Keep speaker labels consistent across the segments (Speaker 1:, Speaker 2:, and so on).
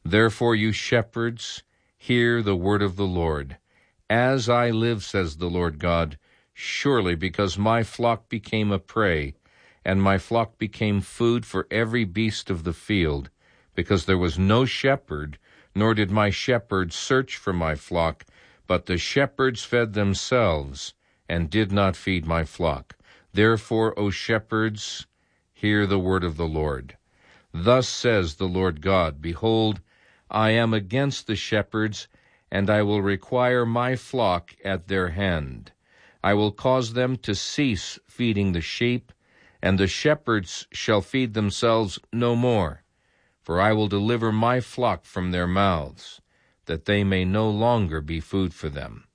Speaker 1: Therefore, you shepherds, hear the word of the Lord. As I live, says the Lord God, surely because my flock became a prey, and my flock became food for every beast of the field, because there was no shepherd, nor did my shepherds search for my flock, but the shepherds fed themselves, and did not feed my flock. Therefore, O shepherds, hear the word of the Lord. Thus says the Lord God, Behold, I am against the shepherds, and I will require my flock at their hand. I will cause them to cease feeding the sheep, and the shepherds shall feed themselves no more. For I will deliver my flock from their mouths, that they may no longer be food for them.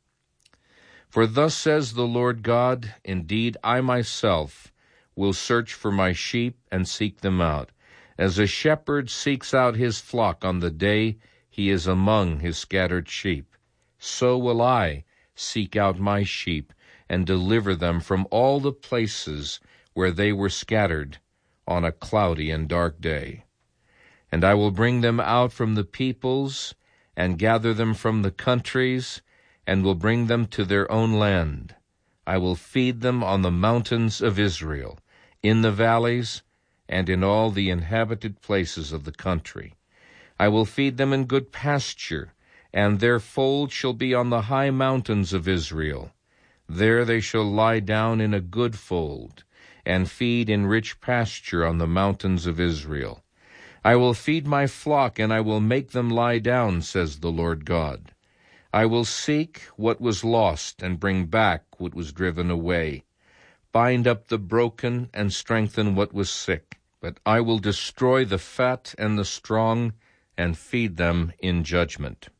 Speaker 1: For thus says the Lord God, Indeed, I myself will search for my sheep and seek them out, as a shepherd seeks out his flock on the day he is among his scattered sheep. So will I seek out my sheep and deliver them from all the places where they were scattered on a cloudy and dark day. And I will bring them out from the peoples and gather them from the countries, and will bring them to their own land. I will feed them on the mountains of Israel, in the valleys, and in all the inhabited places of the country. I will feed them in good pasture, and their fold shall be on the high mountains of Israel. There they shall lie down in a good fold, and feed in rich pasture on the mountains of Israel. I will feed my flock, and I will make them lie down, says the Lord God. I will seek what was lost, and bring back what was driven away. Bind up the broken, and strengthen what was sick. But I will destroy the fat and the strong, and feed them in judgment.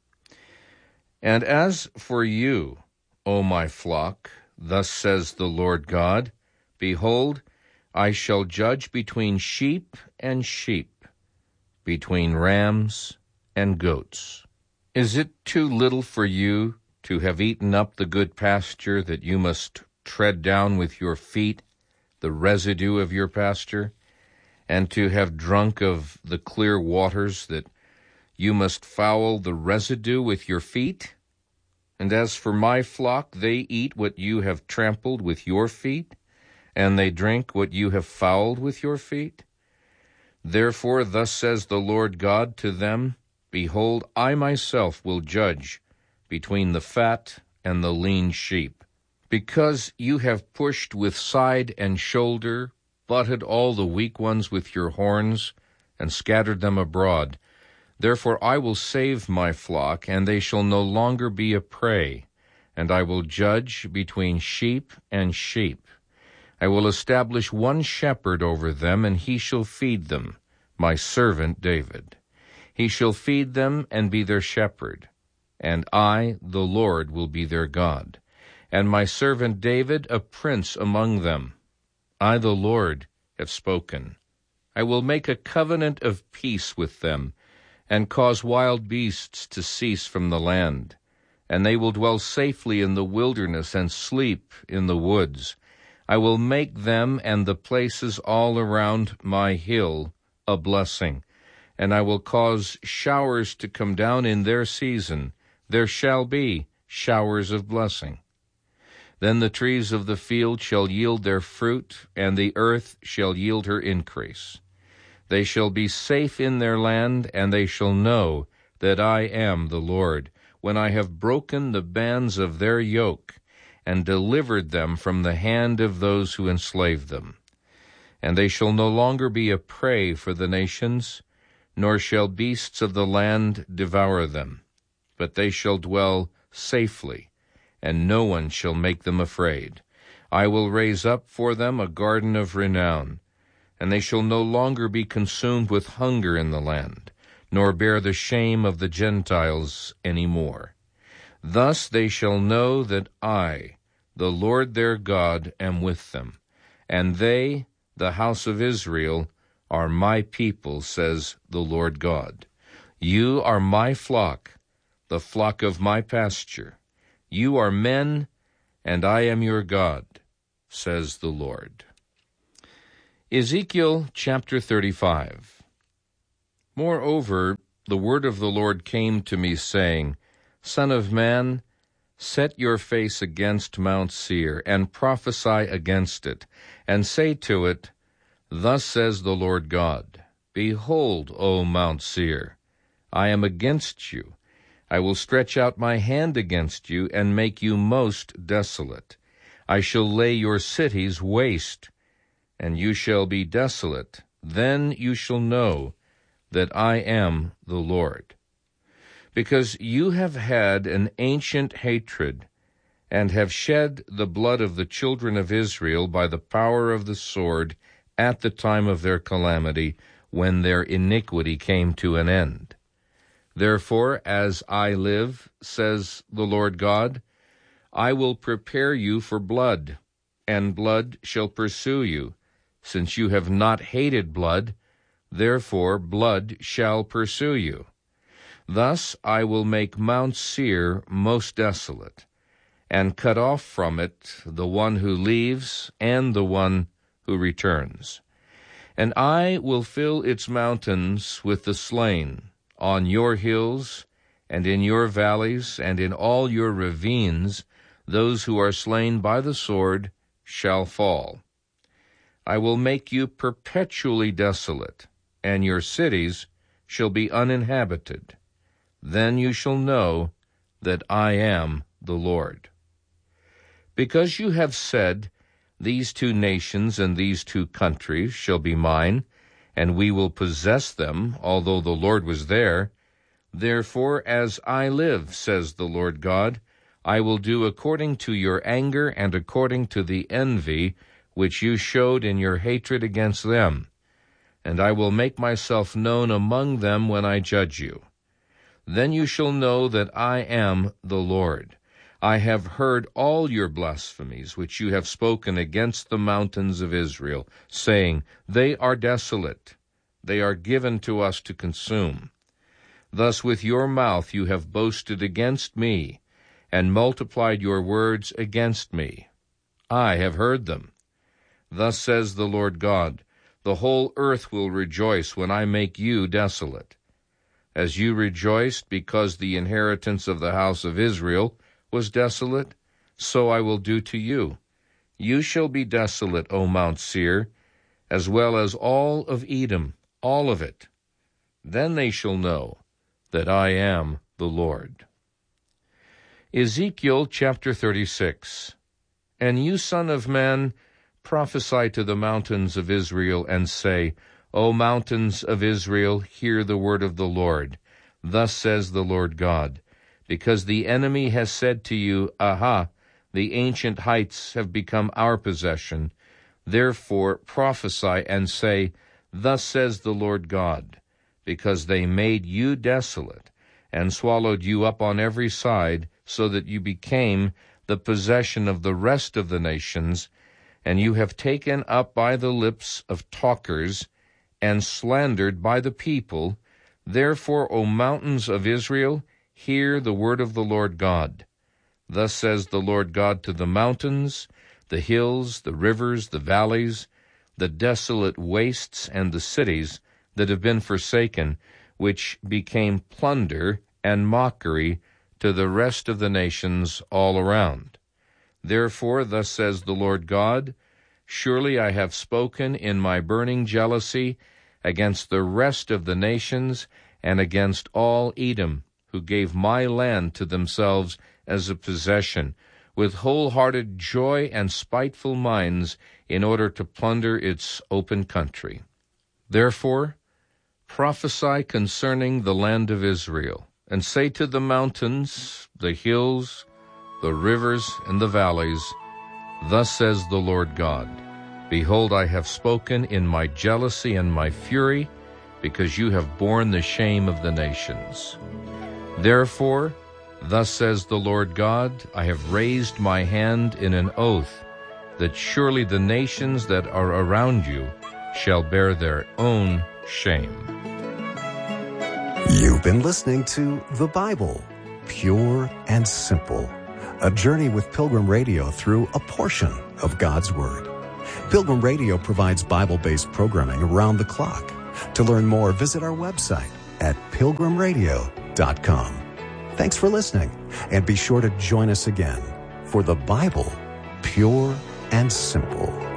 Speaker 1: And as for you, O my flock, thus says the Lord God, Behold, I shall judge between sheep and sheep, between rams and goats. Is it too little for you to have eaten up the good pasture that you must tread down with your feet, the residue of your pasture, and to have drunk of the clear waters that you must foul the residue with your feet? And as for my flock, they eat what you have trampled with your feet, and they drink what you have fouled with your feet? Therefore, thus says the Lord God to them, Behold, I myself will judge between the fat and the lean sheep. Because you have pushed with side and shoulder, butted all the weak ones with your horns, and scattered them abroad, therefore I will save my flock, and they shall no longer be a prey, and I will judge between sheep and sheep. I will establish one shepherd over them, and he shall feed them, my servant David. He shall feed them and be their shepherd, and I, the Lord, will be their God, and my servant David a prince among them. I, the Lord, have spoken. I will make a covenant of peace with them, and cause wild beasts to cease from the land, and they will dwell safely in the wilderness and sleep in the woods. I will make them and the places all around my hill a blessing, and I will cause showers to come down in their season. There shall be showers of blessing. Then the trees of the field shall yield their fruit, and the earth shall yield her increase. They shall be safe in their land, and they shall know that I am the Lord, when I have broken the bands of their yoke, and delivered them from the hand of those who enslave them. And they shall no longer be a prey for the nations, nor shall beasts of the land devour them, but they shall dwell safely, and no one shall make them afraid. I will raise up for them a garden of renown, and they shall no longer be consumed with hunger in the land, nor bear the shame of the Gentiles any more. Thus they shall know that I, the Lord their God, am with them, and they, the house of Israel, are my people, says the Lord God. You are my flock, the flock of my pasture. You are men, and I am your God, says the Lord. Ezekiel chapter 35. Moreover, the word of the Lord came to me, saying, Son of man, set your face against Mount Seir, and prophesy against it, and say to it, Thus says the Lord God, Behold, O Mount Seir, I am against you. I will stretch out my hand against you, and make you most desolate. I shall lay your cities waste, and you shall be desolate. Then you shall know that I am the Lord. Because you have had an ancient hatred, and have shed the blood of the children of Israel by the power of the sword at the time of their calamity, when their iniquity came to an end. Therefore, as I live, says the Lord God, I will prepare you for blood, and blood shall pursue you. Since you have not hated blood, therefore blood shall pursue you. Thus I will make Mount Seir most desolate, and cut off from it the one who leaves and the one who returns. And I will fill its mountains with the slain, on your hills, and in your valleys, and in all your ravines, those who are slain by the sword shall fall. I will make you perpetually desolate, and your cities shall be uninhabited. Then you shall know that I am the Lord. Because you have said, These two nations and these two countries shall be mine, and we will possess them, although the Lord was there. Therefore, as I live, says the Lord God, I will do according to your anger and according to the envy which you showed in your hatred against them. And I will make myself known among them when I judge you. Then you shall know that I am the Lord. I have heard all your blasphemies which you have spoken against the mountains of Israel, saying, They are desolate, they are given to us to consume. Thus with your mouth you have boasted against me, and multiplied your words against me. I have heard them. Thus says the Lord God, The whole earth will rejoice when I make you desolate. As you rejoiced because the inheritance of the house of Israel was desolate, so I will do to you. You shall be desolate, O Mount Seir, as well as all of Edom, all of it. Then they shall know that I am the Lord. Ezekiel chapter 36. And you, son of man, prophesy to the mountains of Israel, and say, O mountains of Israel, hear the word of the Lord. Thus says the Lord God, because the enemy has said to you, Aha, the ancient heights have become our possession. Therefore prophesy and say, Thus says the Lord God, because they made you desolate, and swallowed you up on every side, so that you became the possession of the rest of the nations, and you have taken up by the lips of talkers, and slandered by the people. Therefore, O mountains of Israel, hear the word of the Lord God. Thus says the Lord God to the mountains, the hills, the rivers, the valleys, the desolate wastes, and the cities that have been forsaken, which became plunder and mockery to the rest of the nations all around. Therefore, thus says the Lord God, Surely I have spoken in my burning jealousy against the rest of the nations and against all Edom, who gave my land to themselves as a possession, with wholehearted joy and spiteful minds, in order to plunder its open country. Therefore, prophesy concerning the land of Israel, and say to the mountains, the hills, the rivers, and the valleys, Thus says the Lord God, Behold, I have spoken in my jealousy and my fury, because you have borne the shame of the nations. Therefore, thus says the Lord God, I have raised my hand in an oath, that surely the nations that are around you shall bear their own shame.
Speaker 2: You've been listening to The Bible, Pure and Simple, a journey with Pilgrim Radio through a portion of God's Word. Pilgrim Radio provides Bible-based programming around the clock. To learn more, visit our website, at pilgrimradio.com. Thanks for listening, and be sure to join us again for the Bible, pure and simple.